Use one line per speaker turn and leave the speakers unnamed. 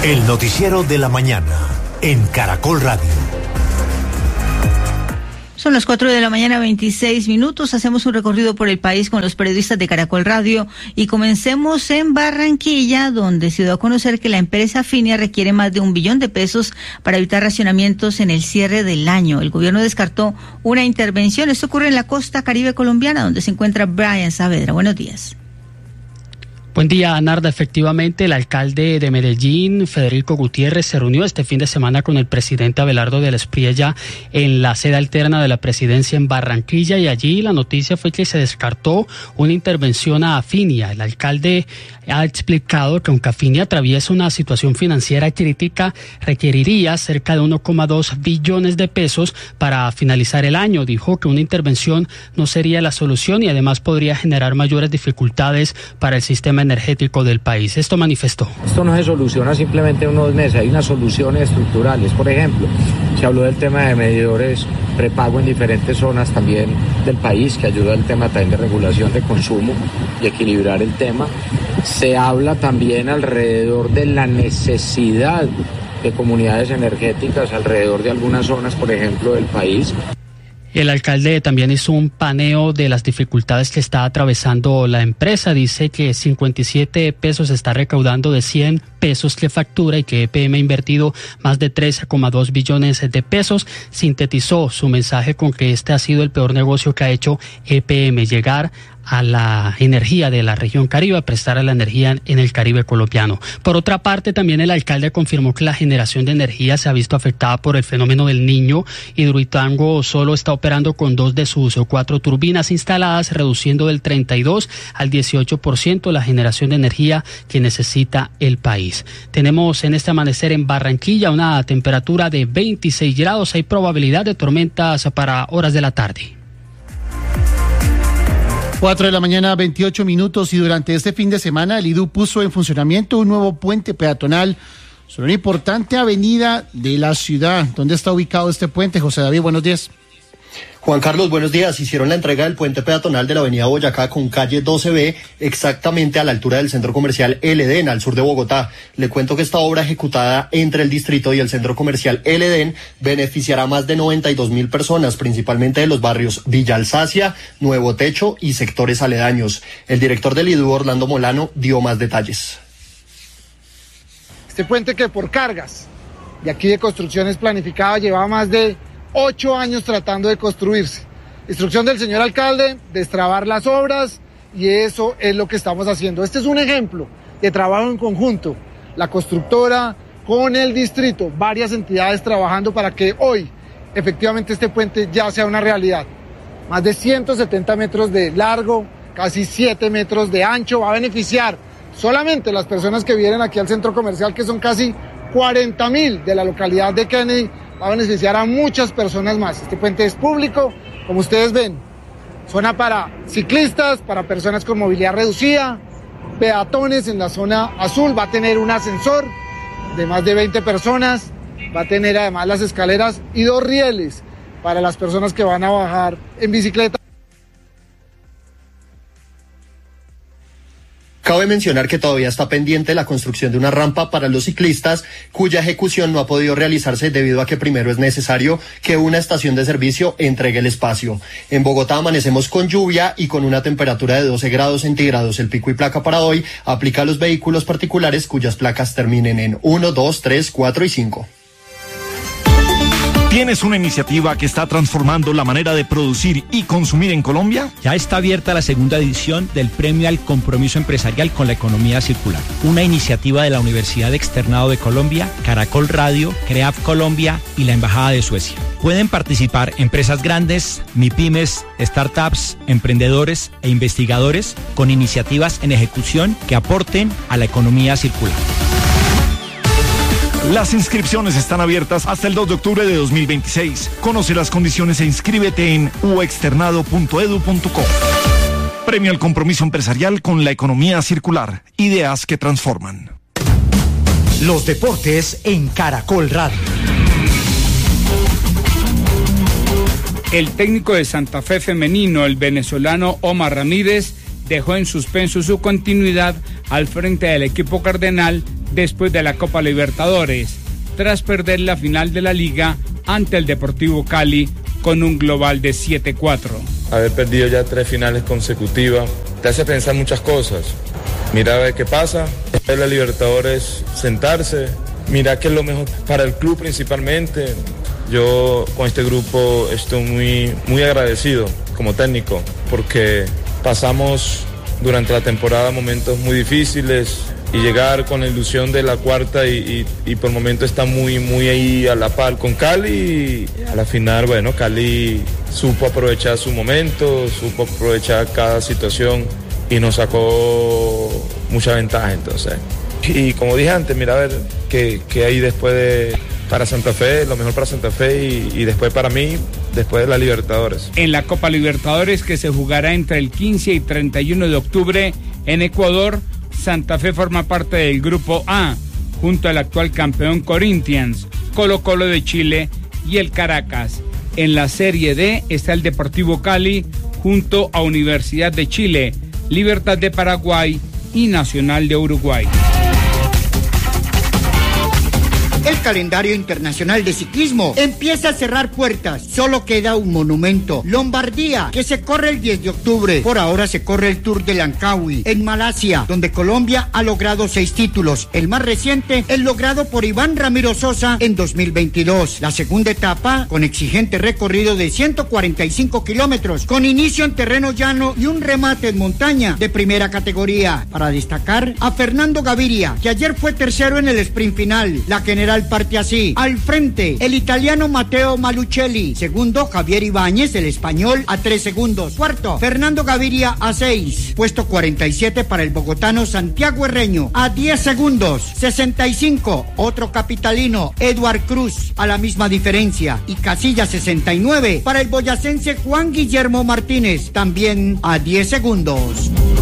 El noticiero de la mañana en Caracol Radio.
Son las 4:26 a.m. Hacemos un recorrido por el país con los periodistas de Caracol Radio y comencemos en Barranquilla, donde se dio a conocer que la empresa Finia requiere más de $1 billón para evitar racionamientos en el cierre del año. El gobierno descartó una intervención. Esto ocurre en la costa caribe colombiana, donde se encuentra Brian Saavedra. Buenos días.
Buen día, Narda. Efectivamente, el alcalde de Medellín, Federico Gutiérrez, se reunió este fin de semana con el presidente Abelardo de la Espriella en la sede alterna de la presidencia en Barranquilla, y allí la noticia fue que se descartó una intervención a Finia. El alcalde ha explicado que aunque Finia atraviesa una situación financiera crítica, requeriría cerca de 1,2 billones de pesos para finalizar el año. Dijo que una intervención no sería la solución y además podría generar mayores dificultades para el sistema energético del país. Esto manifestó.
Esto no se soluciona simplemente en unos meses, hay unas soluciones estructurales. Por ejemplo, se habló del tema de medidores prepago en diferentes zonas también del país, que ayuda al tema también de regulación de consumo y equilibrar el tema. Se habla también alrededor de la necesidad de comunidades energéticas alrededor de algunas zonas, por ejemplo, del país.
El alcalde también hizo un paneo de las dificultades que está atravesando la empresa. Dice que 57 pesos está recaudando de 100 pesos que factura y que EPM ha invertido más de 13,2 billones de pesos. Sintetizó su mensaje con que este ha sido el peor negocio que ha hecho EPM, llegar a la energía de la región Caribe, a prestar a la energía en el Caribe colombiano. Por otra parte, también el alcalde confirmó que la generación de energía se ha visto afectada por el fenómeno del Niño. Hidroituango solo está operando con 2 de sus 4 turbinas instaladas, reduciendo del 32 al 18% la generación de energía que necesita el país. Tenemos en este amanecer en Barranquilla una temperatura de 26 grados. Hay probabilidad de tormentas para horas de la tarde.
4:28 a.m. y durante este fin de semana el IDU puso en funcionamiento un nuevo puente peatonal sobre una importante avenida de la ciudad. ¿Dónde está ubicado este puente? José David, buenos días.
Juan Carlos, buenos días. Hicieron la entrega del puente peatonal de la avenida Boyacá con calle 12B, exactamente a la altura del centro comercial El Edén, al sur de Bogotá. Le cuento que esta obra, ejecutada entre el distrito y el centro comercial El Edén, beneficiará a más de 92.000 personas, principalmente de los barrios Villa Alsacia, Nuevo Techo y sectores aledaños. El director del IDU, Orlando Molano, dio más detalles.
Este puente, que por cargas de aquí de construcciones planificadas llevaba más de 8 años tratando de construirse. Instrucción del señor alcalde, destrabar las obras, y eso es lo que estamos haciendo. Este es un ejemplo de trabajo en conjunto, la constructora con el distrito, varias entidades trabajando para que hoy efectivamente este puente ya sea una realidad. Más de 170 metros de largo, casi 7 metros de ancho, va a beneficiar solamente las personas que vienen aquí al centro comercial, que son casi 40.000 de la localidad de Kennedy. Va a beneficiar a muchas personas más. Este puente es público, como ustedes ven, zona para ciclistas, para personas con movilidad reducida, peatones en la zona azul, va a tener un ascensor de más de 20 personas, va a tener además las escaleras y 2 rieles para las personas que van a bajar en bicicleta.
Cabe mencionar que todavía está pendiente la construcción de una rampa para los ciclistas, cuya ejecución no ha podido realizarse debido a que primero es necesario que una estación de servicio entregue el espacio. En Bogotá amanecemos con lluvia y con una temperatura de 12 grados centígrados. El pico y placa para hoy aplica a los vehículos particulares cuyas placas terminen en 1, 2, 3, 4 y 5.
¿Tienes una iniciativa que está transformando la manera de producir y consumir en Colombia?
Ya está abierta la segunda edición del Premio al Compromiso Empresarial con la Economía Circular, una iniciativa de la Universidad Externado de Colombia, Caracol Radio, CREAF Colombia y la Embajada de Suecia. Pueden participar empresas grandes, MIPYMES, startups, emprendedores e investigadores con iniciativas en ejecución que aporten a la economía circular.
Las inscripciones están abiertas hasta el 2 de octubre de 2026. Conoce las condiciones e inscríbete en uexternado.edu.co. Premio al Compromiso Empresarial con la Economía Circular. Ideas que transforman.
Los deportes en Caracol Radio.
El técnico de Santa Fe femenino, el venezolano Omar Ramírez, dejó en suspenso su continuidad al frente del equipo cardenal después de la Copa Libertadores, tras perder la final de la Liga ante el Deportivo Cali con un global de 7-4.
Haber perdido ya 3 finales consecutivas te hace pensar muchas cosas. Mira a ver qué pasa, después de la Libertadores sentarse, mira qué es lo mejor para el club principalmente. Yo con este grupo estoy muy agradecido como técnico porque pasamos durante la temporada momentos muy difíciles y llegar con la ilusión de la cuarta y por el momento está muy ahí a la par con Cali. A la final, bueno, Cali supo aprovechar su momento, supo aprovechar cada situación y nos sacó mucha ventaja entonces. Y como dije antes, mira a ver qué hay después para Santa Fe, lo mejor para Santa Fe y después para mí, después de la Libertadores.
En la Copa Libertadores que se jugará entre el 15 y 31 de octubre en Ecuador, Santa Fe forma parte del Grupo A, junto al actual campeón Corinthians, Colo-Colo de Chile y el Caracas. En la Serie D está el Deportivo Cali, junto a Universidad de Chile, Libertad de Paraguay y Nacional de Uruguay.
El calendario internacional de ciclismo empieza a cerrar puertas. Solo queda un monumento, Lombardía, que se corre el 10 de octubre. Por ahora se corre el Tour de Langkawi en Malasia, donde Colombia ha logrado 6 títulos. El más reciente, el logrado por Iván Ramiro Sosa en 2022. La segunda etapa, con exigente recorrido de 145 kilómetros, con inicio en terreno llano y un remate en montaña de primera categoría. Para destacar a Fernando Gaviria, que ayer fue tercero en el sprint final. La general parte así: al frente, el italiano Matteo Malucelli; segundo, Javier Ibáñez, el español, a 3 segundos; cuarto, Fernando Gaviria, a 6; puesto 47 para el bogotano Santiago Herreño, a 10 segundos; 65, otro capitalino, Eduard Cruz, a la misma diferencia; y casilla 69 para el boyacense Juan Guillermo Martínez, también a 10 segundos.